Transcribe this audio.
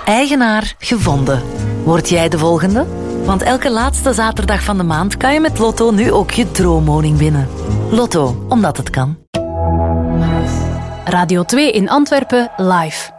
Eigenaar gevonden. Word jij de volgende? Want elke laatste zaterdag van de maand kan je met Lotto nu ook je droomwoning winnen. Lotto, omdat het kan. Radio 2 in Antwerpen live.